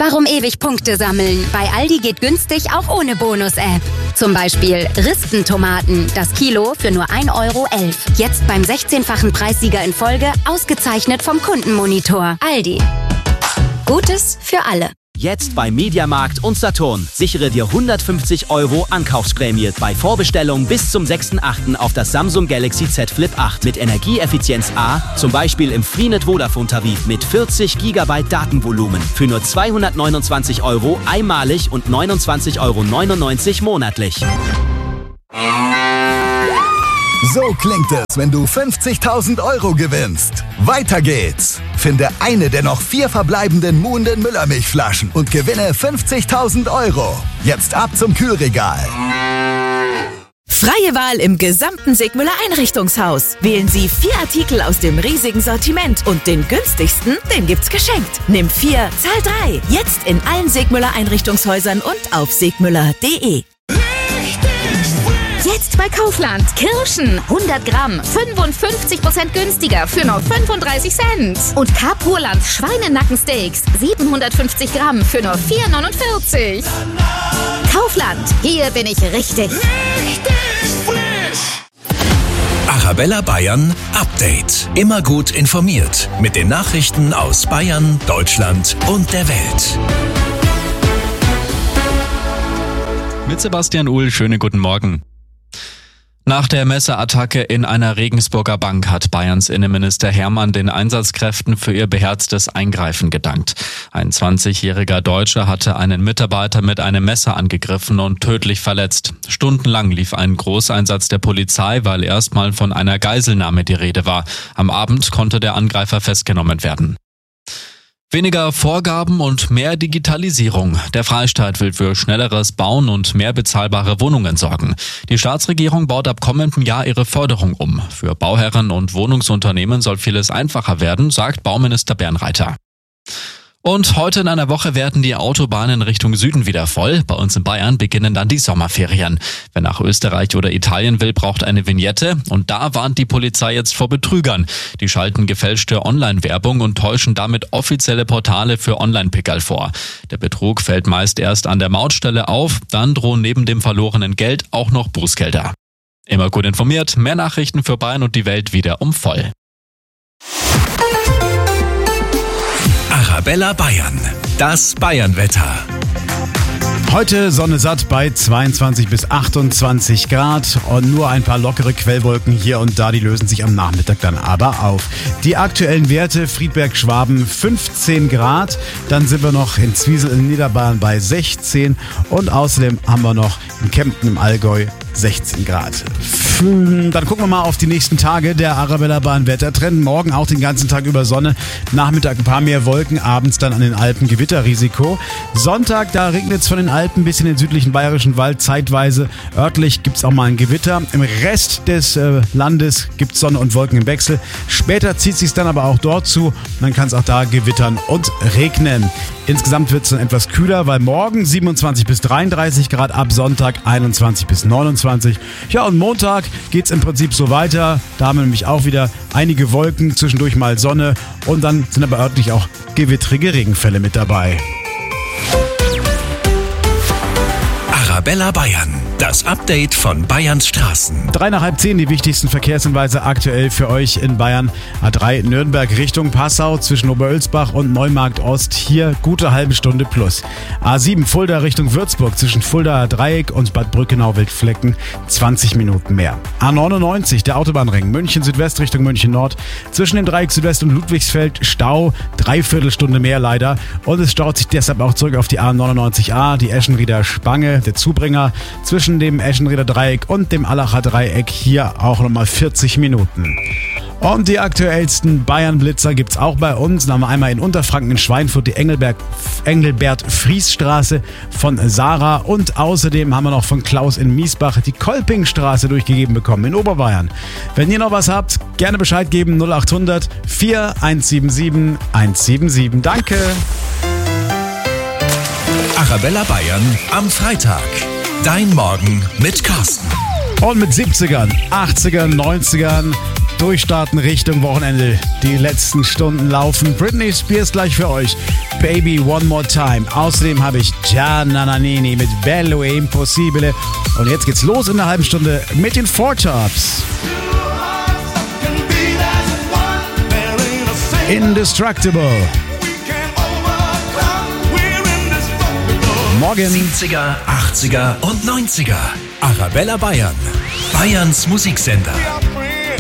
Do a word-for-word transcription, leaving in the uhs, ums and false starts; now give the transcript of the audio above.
Warum ewig Punkte sammeln? Bei Aldi geht günstig auch ohne Bonus-App. Zum Beispiel Ristentomaten, das Kilo für nur ein Euro elf. Jetzt beim sechzehnfachen Preissieger in Folge, ausgezeichnet vom Kundenmonitor. Aldi. Gutes für alle. Jetzt bei Mediamarkt und Saturn. Sichere dir hundertfünfzig Euro Ankaufsprämie bei Vorbestellung bis zum sechsten achten auf das Samsung Galaxy Z Flip acht mit Energieeffizienz A, zum Beispiel im Freenet Vodafone Tarif mit vierzig Gigabyte Datenvolumen für nur zweihundertneunundzwanzig Euro einmalig und neunundzwanzig Euro neunundneunzig monatlich. So klingt es, wenn du fünfzigtausend Euro gewinnst. Weiter geht's. Finde eine der noch vier verbleibenden Muhnden Müllermilchflaschen und gewinne fünfzigtausend Euro. Jetzt ab zum Kühlregal. Freie Wahl im gesamten Sigmüller Einrichtungshaus. Wählen Sie vier Artikel aus dem riesigen Sortiment und den günstigsten, den gibt's geschenkt. Nimm vier, zahl drei. Jetzt in allen Sigmüller Einrichtungshäusern und auf sigmüller punkt de. Jetzt bei Kaufland. Kirschen. hundert Gramm. fünfundfünfzig Prozent günstiger für nur fünfunddreißig Cent. Und Kapurland Schweinenackensteaks. siebenhundertfünfzig Gramm für nur vier neunundvierzig. Kaufland. Hier bin ich richtig. Richtig frisch. Arabella Bayern Update. Immer gut informiert. Mit den Nachrichten aus Bayern, Deutschland und der Welt. Mit Sebastian Uhl, schönen guten Morgen. Nach der Messerattacke in einer Regensburger Bank hat Bayerns Innenminister Hermann den Einsatzkräften für ihr beherztes Eingreifen gedankt. Ein zwanzigjähriger Deutscher hatte einen Mitarbeiter mit einem Messer angegriffen und tödlich verletzt. Stundenlang lief ein Großeinsatz der Polizei, weil erstmal von einer Geiselnahme die Rede war. Am Abend konnte der Angreifer festgenommen werden. Weniger Vorgaben und mehr Digitalisierung. Der Freistaat will für schnelleres Bauen und mehr bezahlbare Wohnungen sorgen. Die Staatsregierung baut ab kommendem Jahr ihre Förderung um. Für Bauherren und Wohnungsunternehmen soll vieles einfacher werden, sagt Bauminister Bernreiter. Und heute in einer Woche werden die Autobahnen Richtung Süden wieder voll. Bei uns in Bayern beginnen dann die Sommerferien. Wer nach Österreich oder Italien will, braucht eine Vignette. Und da warnt die Polizei jetzt vor Betrügern. Die schalten gefälschte Online-Werbung und täuschen damit offizielle Portale für Online-Pickerl vor. Der Betrug fällt meist erst an der Mautstelle auf. Dann drohen neben dem verlorenen Geld auch noch Bußgelder. Immer gut informiert. Mehr Nachrichten für Bayern und die Welt wieder um voll. Arabella Bayern, das Bayernwetter. Heute Sonne satt bei zweiundzwanzig bis achtundzwanzig Grad und nur ein paar lockere Quellwolken hier und da, die lösen sich am Nachmittag dann aber auf. Die aktuellen Werte: Friedberg-Schwaben fünfzehn Grad, dann sind wir noch in Zwiesel in Niederbayern bei sechzehn und außerdem haben wir noch in Kempten im Allgäu sechzehn Grad. Dann gucken wir mal auf die nächsten Tage. Der Arabella Bayern Wettertrend. Morgen auch den ganzen Tag über Sonne. Nachmittag ein paar mehr Wolken. Abends dann an den Alpen Gewitterrisiko. Sonntag, da regnet es von den Alpen bis in den südlichen bayerischen Wald zeitweise. Örtlich gibt es auch mal ein Gewitter. Im Rest des äh, Landes gibt es Sonne und Wolken im Wechsel. Später zieht es sich dann aber auch dort zu. Und dann kann es auch da gewittern und regnen. Insgesamt wird es dann etwas kühler, weil morgen siebenundzwanzig bis dreiunddreißig Grad, ab Sonntag einundzwanzig bis neunundzwanzig. Ja, und Montag geht es im Prinzip so weiter. Da haben wir nämlich auch wieder einige Wolken, zwischendurch mal Sonne und dann sind aber örtlich auch gewittrige Regenfälle mit dabei. Arabella Bayern, das Update von Bayerns Straßen. Drei nach halb zehn, die wichtigsten Verkehrshinweise aktuell für euch in Bayern. A drei Nürnberg Richtung Passau zwischen Oberölsbach und Neumarkt Ost. Hier gute halbe Stunde plus. A sieben Fulda Richtung Würzburg zwischen Fuldaer Dreieck und Bad Brückenau-Wildflecken zwanzig Minuten mehr. A neunundneunzig, der Autobahnring München Südwest Richtung München Nord. Zwischen dem Dreieck Südwest und Ludwigsfeld Stau, dreiviertel Stunde mehr leider. Und es staut sich deshalb auch zurück auf die A neunundneunzig A, die Eschenrieder Spange, der Zubringer zwischen dem Eschenrieder Dreieck und dem Allacher Dreieck, hier auch nochmal vierzig Minuten. Und die aktuellsten Bayern-Blitzer gibt's auch bei uns. Da haben wir einmal in Unterfranken in Schweinfurt die Engelberg, Engelbert-Fries-Straße von Sarah und außerdem haben wir noch von Klaus in Miesbach die Kolpingstraße durchgegeben bekommen in Oberbayern. Wenn ihr noch was habt, gerne Bescheid geben. null acht hundert vier eins sieben sieben eins sieben sieben. Danke. Arabella Bayern am Freitag. Dein Morgen mit Carsten. Und mit siebzigern, achtzigern, neunzigern durchstarten Richtung Wochenende. Die letzten Stunden laufen. Britney Spears gleich für euch. Baby One More Time. Außerdem habe ich Gianna Nannini mit Bello e Impossibile. Und jetzt geht's los in einer halben Stunde mit den Four Tops. Indestructible. Morgen. siebziger, achtziger und neunziger. Arabella Bayern. Bayerns Musiksender.